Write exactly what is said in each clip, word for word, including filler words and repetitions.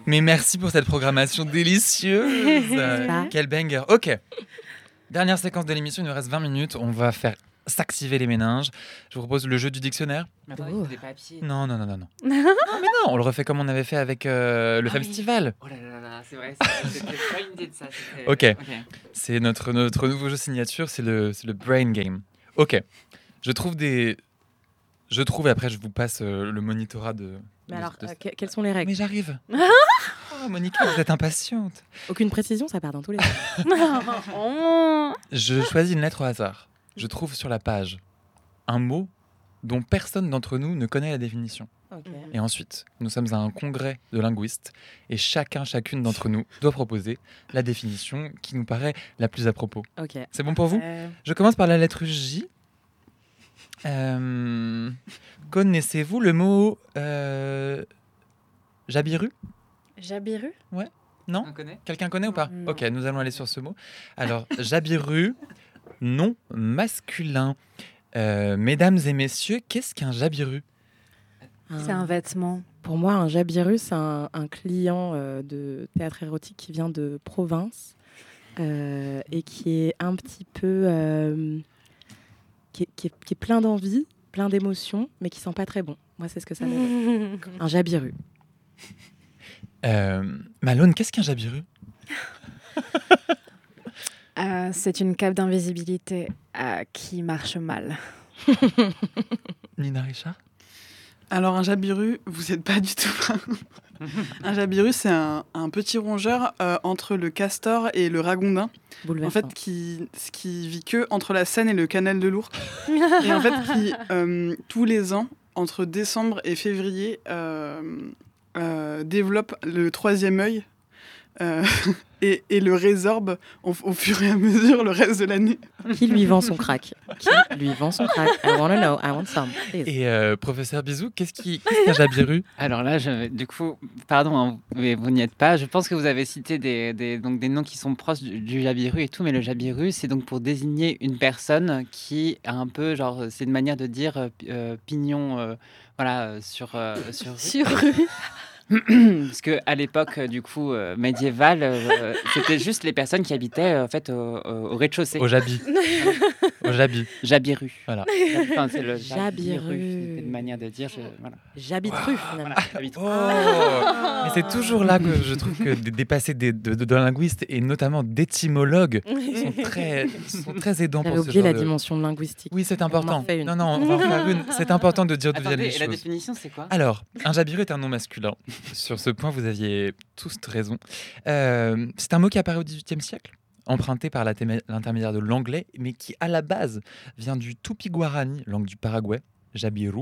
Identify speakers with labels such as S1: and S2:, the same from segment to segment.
S1: Mais merci pour cette programmation délicieuse.
S2: Pas.
S1: Quel banger. Ok. Dernière séquence de l'émission, il nous reste vingt minutes. On va faire s'activer les méninges. Je vous propose le jeu du dictionnaire.
S3: Mais attends, il faut des papiers.
S1: Non, non, non, non. Non, non mais non, on le refait comme on avait fait avec euh, le
S3: Ah oui.
S1: festival.
S3: Oh là là là, c'est vrai, c'est- c'était pas une idée de ça. c'était-
S1: Ok. C'est notre, notre nouveau jeu signature, c'est le, c'est le Brain Game. Ok. Je trouve des... Je trouve, et après je vous passe euh, le monitorat de...
S2: Mais
S1: de-
S2: alors,
S1: de-
S2: euh, que- quelles sont les règles?
S1: Mais j'arrive. Oh, Monica, vous êtes impatiente.
S2: Aucune précision, ça part dans tous les sens.
S1: Je choisis une lettre au hasard. Je trouve sur la page un mot dont personne d'entre nous ne connaît la définition.
S2: Ok.
S1: Et ensuite, nous sommes à un congrès de linguistes et chacun, chacune d'entre nous doit proposer la définition qui nous paraît la plus à propos.
S2: Ok.
S1: C'est bon pour vous?
S2: Euh,
S1: Je commence par la lettre J. Euh, connaissez-vous le mot euh, Jabiru?
S4: Jabiru?
S1: Non?
S3: On connaît?
S1: Quelqu'un connaît ou pas?
S2: Non.
S1: Ok, nous allons aller sur ce mot. Alors, Jabiru, nom masculin. Euh, mesdames et messieurs, qu'est-ce qu'un Jabiru?
S4: C'est un vêtement.
S2: Pour moi, un jabiru, c'est un, un client euh, de théâtre érotique qui vient de province euh, et qui est un petit peu... euh, qui, est, qui est- qui est plein d'envie, plein d'émotions, mais qui sent pas très bon. Moi, c'est ce que ça m'évoque. Un jabiru.
S1: Euh, Malone, qu'est-ce qu'un Jabiru?
S4: Euh, c'est une cape d'invisibilité euh, qui marche mal.
S1: Nina Richard?
S5: Alors un jabiru, vous n'êtes pas du tout loin. Un jabiru, c'est un, un petit rongeur euh, entre le castor et le ragondin. En
S2: Bouleversant.
S5: fait, qui, qui vit que entre la Seine et le canal de l'Ourcq. Et en fait, qui, euh, tous les ans, entre décembre et février, euh, euh, développe le troisième œil euh, et, et le résorbe au, au fur et à mesure le reste de l'année.
S2: Qui lui vend son crack? Qui lui vend son crack? I wanna know, I want some. please.
S1: Et euh, professeur Bisou, qu'est-ce qui- qu'est-ce qu'un Jabiru?
S3: Alors là, je, du coup, pardon, hein, mais vous n'y êtes pas. Je pense que vous avez cité des, des, donc des noms qui sont proches du, du jabiru et tout, mais le jabiru, c'est donc pour désigner une personne qui a un peu, genre, c'est une manière de dire euh, pi- euh, pignon, euh, voilà, euh, sur, euh, sur
S4: Sur rue.
S3: Parce que à l'époque, euh, du coup, euh, médiévale, euh, c'était juste les personnes qui habitaient euh, en fait au, au- au rez-de-chaussée.
S1: Au Jabi. Au Jabi.
S3: Jabiru.
S1: Voilà.
S3: Enfin, c'est le
S2: Jabiru.
S3: C'était une manière de dire. Je, voilà.
S2: J'habiteru, finalement.
S3: Voilà, j'habite-
S1: Oh Mais c'est toujours là que je trouve que des, des passés des- de, de, de linguistes et notamment d'étymologues sont très, sont très aidants
S2: J'avais
S1: pour ce
S2: oublié
S1: genre
S2: la
S1: de...
S2: dimension linguistique.
S1: Oui, c'est
S2: On en
S1: important.
S2: refait une.
S1: Non, non, on va en faire une. C'est important de dire d'où viennent
S3: Attendez,
S1: les
S3: et la
S1: choses.
S3: définition, c'est quoi?
S1: Alors, un jabiru est un nom masculin. Sur ce point, vous aviez tous raison. Euh, c'est un mot qui apparaît au dix-huitième siècle, emprunté par la témé- l'intermédiaire de l'anglais, mais qui, à la base, vient du tupi-guarani, langue du Paraguay, jabiru,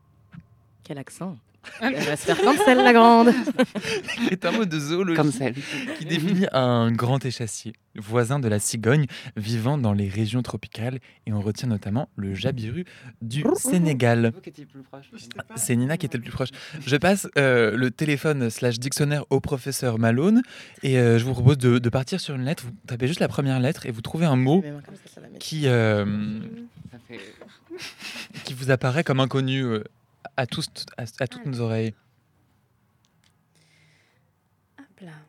S2: Quel accent. Elle va se faire cancel, la grande.
S1: qui est un mot de zoologie
S3: Comme celle.
S1: qui définit un grand échassier, voisin de la cigogne, vivant dans les régions tropicales, et on retient notamment le jabiru du Sénégal.
S3: Vous qui étiez plus proche.
S1: C'est Nina qui était le plus proche. Je passe euh, le téléphone slash dictionnaire au professeur Malone et euh, je vous propose de, de partir sur une lettre. Vous tapez juste la première lettre et vous trouvez un mot
S2: Mais comme ça, ça va m'aider.
S1: qui, euh,
S3: Ça fait...
S1: qui vous apparaît comme inconnu euh, à, tous, à, à toutes nos oreilles.
S4: Hop là.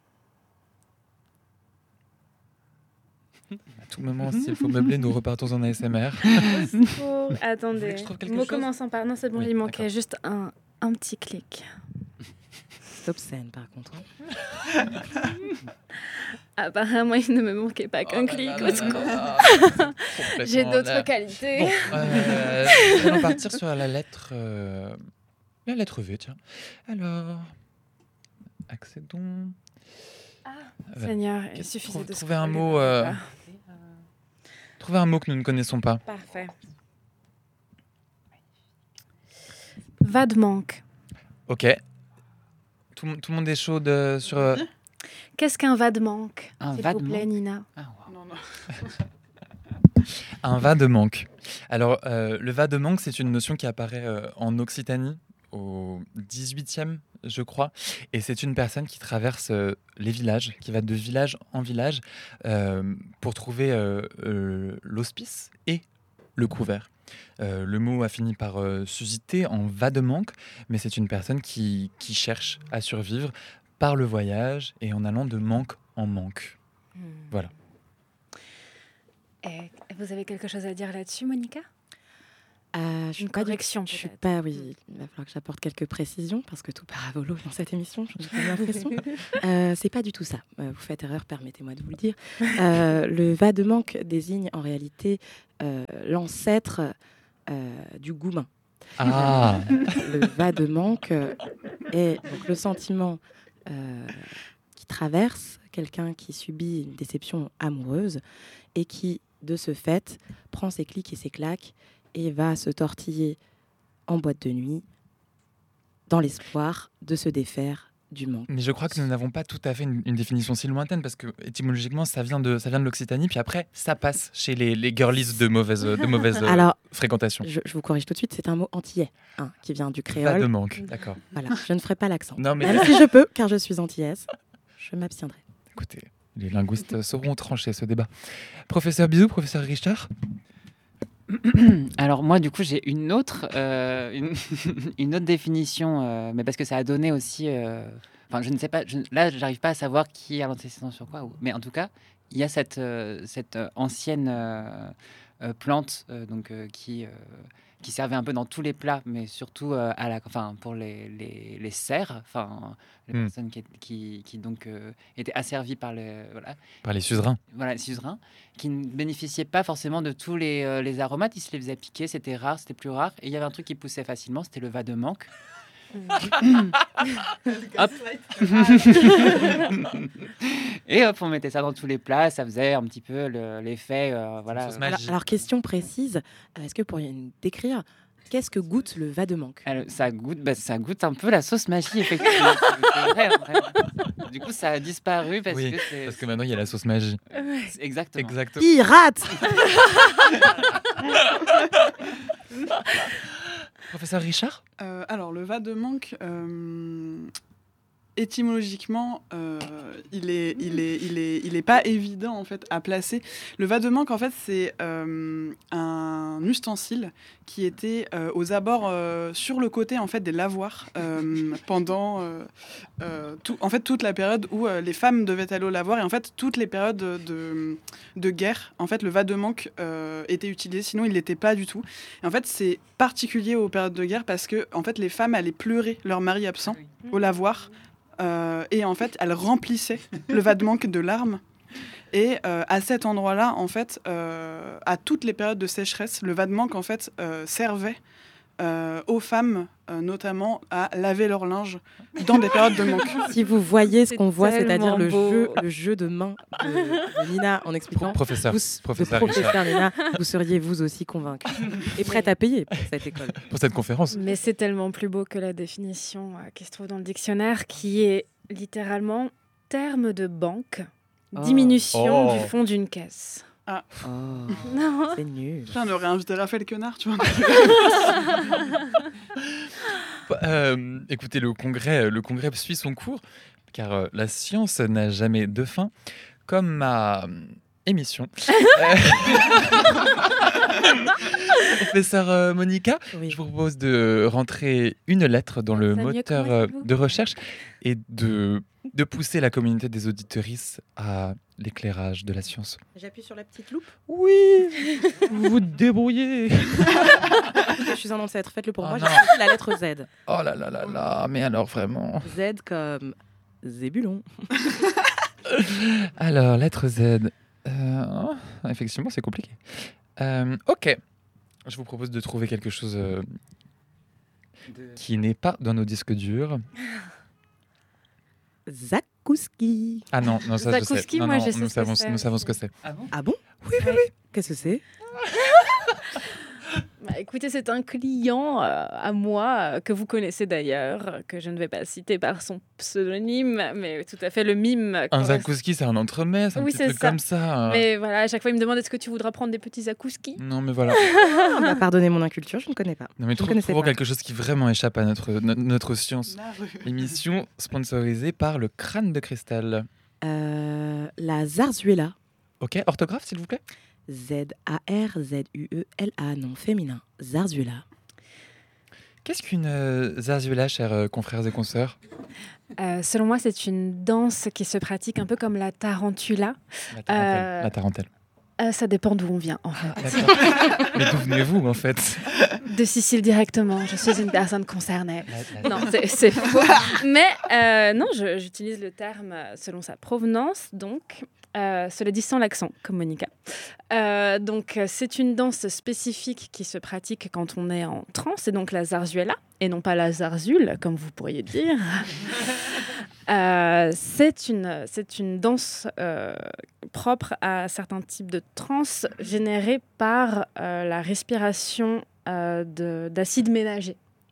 S1: À tout moment, s'il faut meubler, nous repartons en A S M R.
S4: Oh, attendez.
S1: Vous voulez que je trouve quelque
S4: Mot
S1: chose
S4: commençant par. Non, c'est bon,
S1: Oui,
S4: il manquait
S1: d'accord.
S4: juste un, un petit clic.
S2: C'est obscène, par contre.
S4: Apparemment, il ne me manquait pas qu'un
S1: Oh
S4: clic.
S1: là
S4: au
S1: là
S4: secours.
S1: là là.
S4: J'ai
S1: Complètement
S4: d'autres
S1: là.
S4: qualités.
S1: Bon, euh, nous allons partir sur la lettre, euh, la lettre V, tiens. Alors, accédons. Ouais.
S4: Seigneur, il
S1: Qu'est-ce-
S4: suffisait de
S1: trouver un
S4: scroller
S1: mot,
S4: vers le
S1: euh,
S4: bas.
S1: Trouvez un mot que nous ne connaissons pas.
S4: Parfait. Va de manque.
S1: Ok. Tout, le- tout le monde est chaud de- sur. euh,
S4: Qu'est-ce qu'un va de manque?
S3: Un
S4: S'il
S3: va
S4: vous
S3: de
S4: plaît,
S3: manque
S4: Nina.
S3: Ah, wow.
S5: Non, non.
S1: Un va de manque. Alors, euh, le va de manque, c'est une notion qui apparaît euh, en Occitanie au dix-huitième, je crois. Et c'est une personne qui traverse euh, les villages, qui va de village en village euh, pour trouver euh, euh, l'hospice et le couvert. Euh, le mot a fini par euh, susciter en va de manque, mais c'est une personne qui, qui cherche à survivre par le voyage et en allant de manque en manque.
S4: Hmm.
S1: Voilà.
S4: Et vous avez quelque chose à dire là-dessus, Monica?
S2: Euh, je suis
S4: Une
S2: pas du-
S4: correction,
S2: Je suis
S4: peut-être.
S2: pas, oui, il va falloir que j'apporte quelques précisions parce que tout part à volo dans cette émission, j'ai l'impression. euh, c'est pas du tout ça. Euh, vous faites erreur, permettez-moi de vous le dire. Euh, le va de manque désigne en réalité euh, l'ancêtre euh, du goumin.
S1: Ah,
S2: Le va de manque euh, est donc le sentiment euh, qui traverse quelqu'un qui subit une déception amoureuse et qui, de ce fait, prend ses clics et ses claques et va se tortiller en boîte de nuit dans l'espoir de se défaire du manque.
S1: mais je crois que nous n'avons pas tout à fait une, une définition si lointaine parce que étymologiquement, ça vient de, ça vient de l'Occitanie, puis après, ça passe chez les, les girlies de mauvaise, de mauvaise euh,
S2: Alors,
S1: fréquentation.
S2: je, je vous corrige tout de suite, c'est un mot antillais hein, qui vient du
S1: Pas
S2: créole.
S1: de manque, d'accord.
S2: Voilà, je ne ferai pas l'accent.
S1: Non, mais
S2: Même si je peux, car je suis antillaise, je m'abstiendrai.
S1: écoutez, les linguistes sauront trancher ce débat. Professeur Bizou, professeur Richard.
S3: Alors moi, du coup, j'ai une autre, euh, une, une autre définition, euh, mais parce que ça a donné aussi... euh, Enfin, je ne sais pas, je, là, j'arrive pas à savoir qui a l'antécédent sur quoi, ou- mais en tout cas, il y a cette, euh, cette euh, ancienne euh, euh, plante euh, donc, euh, qui, euh, qui servait un peu dans tous les plats, mais surtout euh, à la, enfin, pour les, les, les serfs, enfin, les
S1: Hmm.
S3: personnes qui, qui, qui donc euh, étaient asservies par les, voilà,
S1: Par les suzerains.
S3: voilà, les suzerains, qui ne bénéficiaient pas forcément de tous les, euh, les aromates, ils se les faisaient piquer, c'était rare, c'était plus rare, et il y avait un truc qui poussait facilement, c'était le va de manque. Hop. Et hop, on mettait ça dans tous les plats, ça faisait un petit peu le- l'effet, euh, voilà.
S1: sauce
S2: Alors,
S1: Magie.
S2: alors, question précise, euh, est-ce que vous pourriez nous décrire qu'est-ce que goûte le va de manque?
S3: Alors, ça goûte, bah, ça goûte un peu la sauce magie, effectivement. C'est vrai, en vrai. Du coup, ça a disparu parce
S1: Oui,
S3: que c'est
S1: Parce que maintenant, il y a la sauce magie.
S3: c'est- exactement.
S1: Exactement.
S2: Pirate.
S1: Professeur Richard.
S5: Euh, alors, le va de manque, euh, étymologiquement, euh, il est, il est, il est, il est pas évident en fait à placer. Le va de manque, en fait, c'est euh, un ustensile qui était euh, aux abords, euh, sur le côté en fait des lavoirs euh, pendant, euh, euh, tout, en fait, toute la période où euh, les femmes devaient aller au lavoir et en fait toutes les périodes de, de, de guerre. En fait, le va de manque euh, était utilisé, sinon il l'était pas du tout. Et en fait, c'est particulier aux périodes de guerre parce que en fait, les femmes allaient pleurer leur mari absent au lavoir. Euh, et en fait, elle remplissait le va de manque de larmes. Et euh, à cet endroit-là, en fait, euh, à toutes les périodes de sécheresse, le va de manque en fait euh, servait euh, aux femmes, euh, notamment, à laver leur linge dans des périodes de manque.
S2: Si vous voyez ce
S4: C'est
S2: qu'on voit, c'est-à-dire
S4: tellement
S2: le
S4: beau.
S2: jeu, le jeu de main de, de Nina en expliquant.
S1: Professeur.
S2: Vous,
S1: Professeur
S2: de
S1: Richard.
S2: professeur Nina, vous seriez vous aussi convaincu et prête à payer pour cette école.
S1: Pour cette conférence.
S4: Mais c'est tellement plus beau que la définition euh, qui se trouve dans le dictionnaire, qui est littéralement terme de banque,
S2: Oh.
S4: diminution
S1: Oh.
S4: du fond d'une caisse.
S2: Oh,
S4: Non.
S2: c'est nul.
S5: Putain, on aurait invité Raphaël Quenard, tu vois.
S1: Euh, écoutez, le congrès, le congrès suit son cours, car euh, la science n'a jamais de fin, comme ma euh, émission. Euh, Professeur euh, Monica,
S2: Oui.
S1: je vous propose de rentrer une lettre dans le
S4: Ça mieux que
S1: moteur
S4: moi,
S1: euh,
S4: c'est vous.
S1: de recherche et de, de pousser la communauté des auditorices à l'éclairage de la science.
S2: J'appuie sur la petite loupe.
S1: Oui, vous vous débrouillez.
S2: Je suis un ancêtre, faites-le pour
S1: Oh
S2: moi.
S1: non.
S2: J'ai la lettre Z.
S1: Oh là là là là, mais alors vraiment.
S2: Z comme Zébulon.
S1: Alors, lettre Z. Euh, oh, effectivement, c'est compliqué. Euh, ok. Je vous propose de trouver quelque chose euh,
S3: De-
S1: qui n'est pas dans nos disques durs.
S2: Zakouski.
S1: Ah non, non ça je sais.
S4: Zakouski,
S1: Non,
S4: moi,
S1: non,
S4: je sais
S1: nous
S4: ce que
S1: savons,
S4: c'est
S1: nous savons ce que
S4: aussi.
S1: c'est.
S3: Ah bon?
S2: Ah bon?
S1: Oui, oui, oui.
S2: Qu'est-ce que c'est?
S4: Bah, écoutez, c'est un client euh, à moi, euh, que vous connaissez d'ailleurs, euh, que je ne vais pas citer par son pseudonyme, mais tout à fait le mime.
S1: Un
S4: correspond-
S1: zakouski, c'est un entremets, c'est un
S4: Oui,
S1: petit
S4: c'est
S1: truc
S4: ça.
S1: comme ça. hein.
S4: Mais voilà, à chaque fois, il me demande est-ce que tu voudras prendre des petits zakouskis.
S1: Non, mais voilà.
S2: Ah, bah, pardonnez mon inculture, je ne connais pas.
S1: Non, mais
S2: Je ne
S1: trou-
S2: connaissais
S1: trouvons
S2: pas.
S1: quelque chose qui vraiment échappe à notre, no- notre science.
S5: La rue.
S1: Émission sponsorisée par le crâne de cristal.
S2: Euh, la zarzuela.
S1: Ok, orthographe, s'il vous plaît.
S2: Z A R Z U E L A, nom féminin. Zarzuela.
S1: Qu'est-ce qu'une euh, zarzuela, chers euh, confrères et consoeurs?
S4: Euh, selon moi, c'est une danse qui se pratique un peu comme la tarantula.
S1: La tarentelle.
S4: Euh,
S1: La tarentelle.
S4: Euh, ça dépend d'où on vient, en fait.
S1: D'accord. Mais d'où venez-vous, en fait?
S4: De Sicile directement. Je suis une personne concernée.
S1: La- la-
S4: Non, c'est, c'est faux. Mais euh, non, je- j'utilise le terme euh, selon sa provenance, donc. Euh, cela dit sans l'accent, comme Monica. Euh, donc, euh, c'est une danse spécifique qui se pratique quand on est en transe, et donc la zarzuela, et non pas la zarzule, comme vous pourriez dire. Euh, c'est, une, c'est une danse euh, propre à certains types de transe générés par euh, la respiration euh, de, d'acide ménager.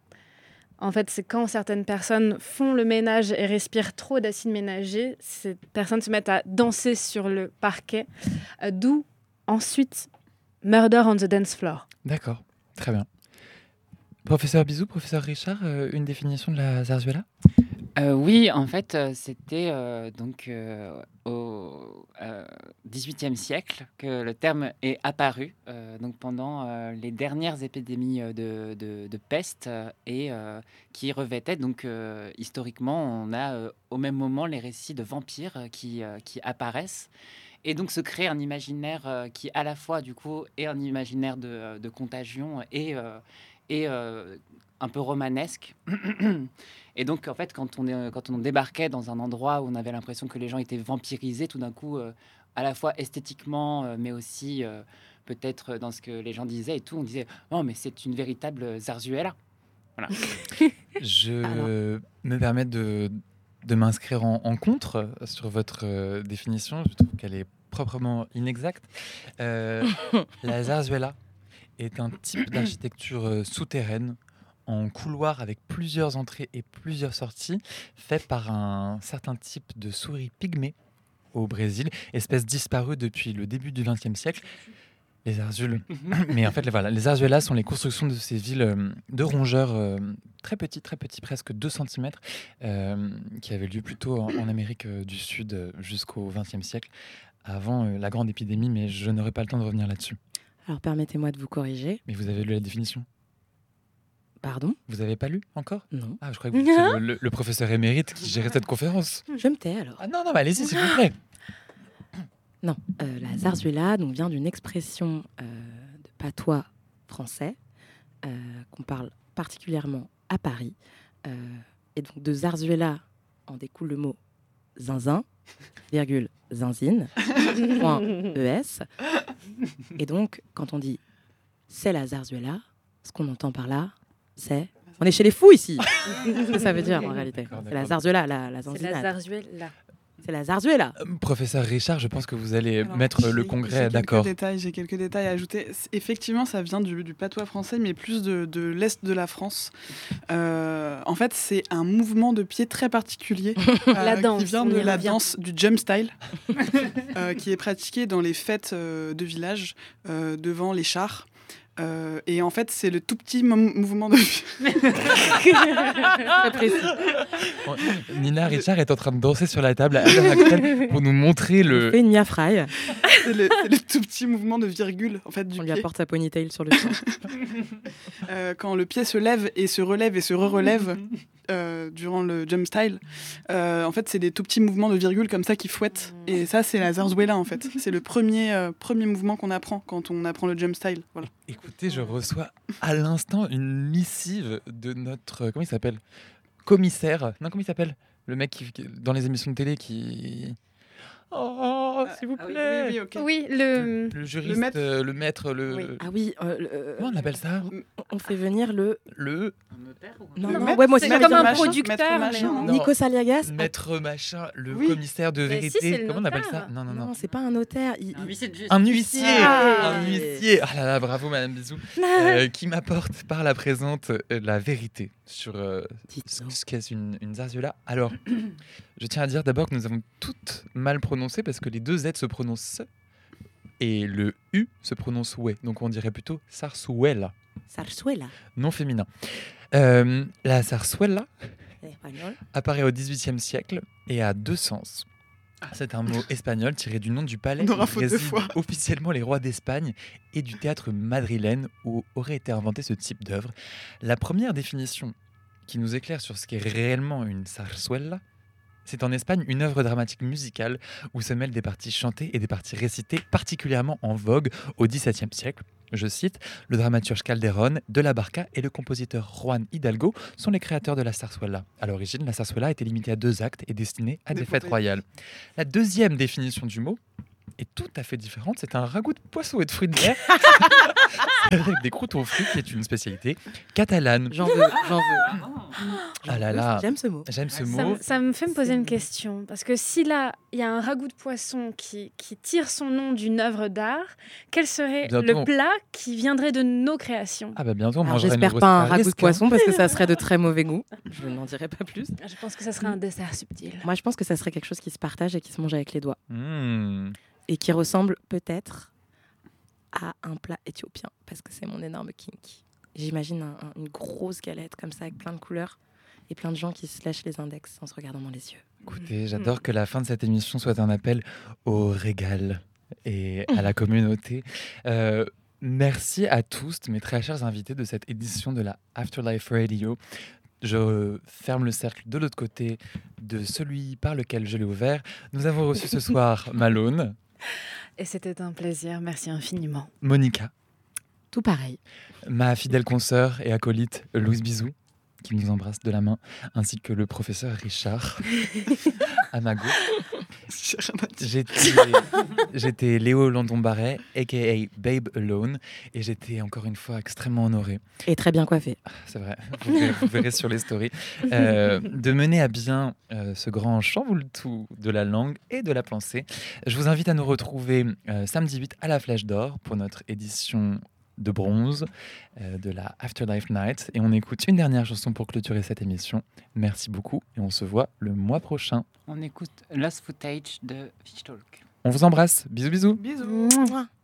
S4: En fait, c'est quand certaines personnes font le ménage et respirent trop d'acide ménager, ces personnes se mettent à danser sur le parquet, euh, d'où ensuite Murder on the Dance Floor.
S1: D'accord, très bien. Professeur Bizou, professeur Richard, euh, une définition de la zarzuela?
S3: Euh, oui, en fait, euh, c'était euh, donc euh, au euh, dix-huitième siècle que le terme est apparu, euh, donc pendant euh, les dernières épidémies euh, de, de- de peste euh, et euh, qui revêtaient donc euh, historiquement, on a euh, au même moment les récits de vampires euh, qui, euh, qui apparaissent. Et donc se crée un imaginaire euh, qui à la fois du coup est un imaginaire de, euh, de contagion et, euh, et euh, un peu romanesque. Et donc en fait quand on, est, quand on débarquait dans un endroit où on avait l'impression que les gens étaient vampirisés, tout d'un coup euh, à la fois esthétiquement euh, mais aussi euh, peut-être dans ce que les gens disaient et tout, on disait oh mais c'est une véritable zarzuela. Voilà.
S1: Je
S2: Alors.
S1: me permets de, de m'inscrire en, en contre sur votre euh, définition. Je trouve qu'elle est proprement inexacte. Euh, la zarzuela est un type d'architecture euh, souterraine en couloir avec plusieurs entrées et plusieurs sorties, fait par un certain type de souris pygmée au Brésil, espèce disparue depuis le début du vingtième siècle. Les zarzules. Mais en fait, les- voilà, les zarzuelas sont les constructions de ces villes euh, de rongeurs euh, très petits, très petits, presque deux centimètres, euh, qui avaient lieu plutôt en, en Amérique euh, du Sud euh, jusqu'au vingtième siècle, avant euh, la grande épidémie, mais je n'aurai pas le temps de revenir là-dessus.
S2: Alors permettez-moi de vous corriger.
S1: Mais vous avez lu la définition?
S2: Pardon?
S1: Vous n'avez pas lu encore?
S2: Non.
S1: Ah, je croyais que vous étiez le, le- le professeur émérite qui gérait cette conférence.
S2: Je me tais alors.
S1: Ah non, non, mais allez-y, s'il vous plaît.
S2: Non, euh, la zarzuela donc, vient d'une expression euh, de patois français euh, qu'on parle particulièrement à Paris. Euh, et donc de zarzuela en découle le mot zinzin, virgule zinzine, point es. Et donc quand on dit c'est la zarzuela, ce qu'on entend par là, c'est on est chez les fous ici. C'est ce que ça veut dire en réalité.
S1: D'accord,
S2: C'est la
S1: d'accord.
S2: zarzuela, la, la
S4: C'est la
S2: zanzinade.
S4: zarzuela.
S2: C'est la zarzuela.
S1: Euh, Professeur Richard, je pense que vous allez
S5: Alors,
S1: mettre
S5: j'ai-
S1: le
S5: j'ai
S1: congrès
S5: quelques
S1: d'accord.
S5: détails- J'ai quelques détails à ajouter. C- Effectivement, ça vient du, du patois français, mais plus de, de l'Est de la France. Euh, en fait, c'est un mouvement de pied très particulier euh,
S4: La danse,
S5: qui vient
S4: on
S5: de
S4: y
S5: la
S4: revient.
S5: danse du jump style, euh, qui est pratiquée dans les fêtes euh, de village euh, devant les chars. Euh, et en fait, c'est le tout petit mou- mouvement de
S2: Très précis.
S1: Bon, Nina Richard est en train de danser sur la table à l'heure actuelle pour nous montrer
S2: On
S1: le.
S2: fait une Mia Fry.
S5: c'est le, c'est le tout petit mouvement de virgule en fait du
S2: On lui
S5: pied.
S2: apporte sa ponytail sur le pied.
S5: Euh, quand le pied se lève et se relève et se re-relève euh, durant le jump style, euh, en fait, c'est des tout petits mouvements de virgule comme ça qui fouettent. Et ça, c'est la zarzuela, en fait. C'est le premier, euh, premier mouvement qu'on apprend quand on apprend le jump style. Voilà.
S1: Écoutez, je reçois à l'instant une missive de notre. Comment il s'appelle? Commissaire. Non, comment il s'appelle? Le mec qui, qui- dans les émissions de télé qui. Oh, s'il vous
S5: Ah oui,
S1: plaît.
S5: oui, oui, ok.
S4: Oui,
S1: Le,
S4: le...
S1: le juriste,
S5: maître.
S1: euh, le maître, le.
S4: Oui.
S2: Ah oui, euh, le- euh,
S1: Comment on appelle ça?
S2: on- on fait venir le.
S1: Le
S2: Non,
S5: Le
S2: non,
S5: maître,
S2: ouais, moi aussi,
S5: c'est
S2: j'allais
S4: comme
S2: dire
S4: un
S2: machin.
S4: producteur,
S5: maître
S4: mais
S5: machin,
S4: non.
S1: Non.
S2: Nikos Aliagas.
S1: maître machin, le
S5: Oui.
S1: commissaire de
S4: Mais si,
S1: vérité.
S4: c'est le
S1: Comment on appelle
S4: notaire.
S1: ça? Non, non, non.
S2: Non, c'est pas un notaire. il- il-
S1: Un huissier,
S2: Ah.
S1: un huissier. Ah là là, bravo Madame Bizou, euh, qui m'apporte par la présente euh, la vérité sur euh, ce
S2: Dites-nous.
S1: ce qu'est une, une zarzuela. Alors, je tiens à dire d'abord que nous avons toutes mal prononcé parce que les deux Z se prononcent et le U se prononce ouais. Donc on dirait plutôt sarsuela,
S2: Zarzuela.
S1: non féminin. Euh, la zarzuela
S2: Espagnol.
S1: apparaît au dix-huitième siècle et a deux sens. C'est un mot espagnol tiré du nom du palais
S5: On aura
S1: où
S5: faute deux
S1: résident
S5: fois.
S1: officiellement les rois d'Espagne et du théâtre madrilène où aurait été inventé ce type d'œuvre. La première définition qui nous éclaire sur ce qu'est réellement une zarzuela. C'est en Espagne une œuvre dramatique musicale où se mêlent des parties chantées et des parties récitées particulièrement en vogue au dix-septième siècle. Je cite, le dramaturge Calderón de la Barca et le compositeur Juan Hidalgo sont les créateurs de la zarzuela. À l'origine, la zarzuela était limitée à deux actes et destinée à des, des fêtes royales. La deuxième définition du mot est tout à fait différente. C'est un ragoût de poisson et de fruits de mer avec des croûtons frits qui est une spécialité catalane.
S2: J'en veux, j'en veux.
S1: Ah là là.
S2: J'aime ce mot.
S1: J'aime ce
S4: Ça,
S1: mot.
S4: me- ça me fait me poser
S2: C'est-
S4: une question. Parce que si là, il y a un ragoût de poisson qui, qui tire son nom d'une œuvre d'art, quel serait
S1: Bientôt,
S4: le
S1: on-
S4: plat qui viendrait de nos créations?
S1: Ah bah bientôt on
S2: Alors,
S1: mangera une
S2: j'espère
S1: grosse
S2: pas un ragoût de
S1: paresque, hein.
S2: poisson parce que ça serait de très mauvais goût. Je n'en dirai pas plus.
S4: Je pense que ça serait un dessert subtil.
S2: Moi, je pense que ça serait quelque chose qui se partage et qui se mange avec les doigts.
S1: Mmh.
S2: Et qui ressemble peut-être à un plat éthiopien, parce que c'est mon énorme kink. J'imagine un- un- une grosse galette comme ça, avec plein de couleurs, et plein de gens qui se lèchent les index en se regardant dans les yeux.
S1: Écoutez, j'adore que la fin de cette émission soit un appel au régal et à la communauté. Euh, merci à tous, mes très chers invités de cette édition de la Afterlife Radio. Je ferme le cercle de l'autre côté de celui par lequel je l'ai ouvert. Nous avons reçu ce soir Malone,
S4: Et c'était un plaisir. Merci infiniment.
S1: Monica,
S2: Tout pareil.
S1: ma fidèle consoeur et acolyte Louise Bizou, qui nous embrasse de la main, ainsi que le professeur Richard à ma gauche.
S5: J'ai rien à dire.
S1: J'étais, j'étais Léo Landon-Barret, a k a. Babe Alone, et j'étais encore une fois extrêmement honoré,
S2: Et très bien coiffé.
S1: c'est vrai, vous verrez, vous verrez sur les stories, euh, de mener à bien euh, ce grand chamboule-tout de la langue et de la pensée. Je vous invite à nous retrouver euh, samedi huit à la Flèche d'Or pour notre édition de bronze euh, de la Afterlife Night. Et on écoute une dernière chanson pour clôturer cette émission. Merci beaucoup et on se voit le mois prochain.
S3: On écoute Lost Footage de Fish Talk.
S1: On vous embrasse. Bisous bisous.
S5: Bisous.
S2: Mouah.